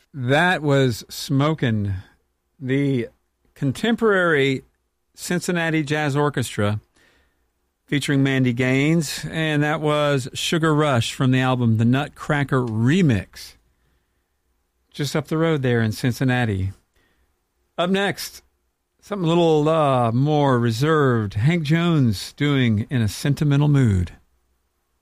That was Smokin', the contemporary Cincinnati Jazz Orchestra featuring Mandy Gaines, and that was Sugar Rush from the album The Nutcracker Remix, just up the road there in Cincinnati. Up next, something a little more reserved. Hank Jones doing In a Sentimental Mood.